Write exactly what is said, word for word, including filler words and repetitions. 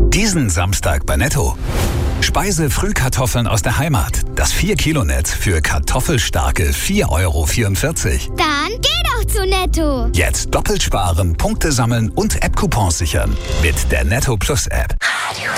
Diesen Samstag bei Netto. Speise-Frühkartoffeln aus der Heimat. Das vier Kilo Netz für kartoffelstarke vier Euro vierundvierzig. Dann geh doch zu Netto. Jetzt doppelt sparen, Punkte sammeln und App-Coupons sichern. Mit der Netto Plus App. Radio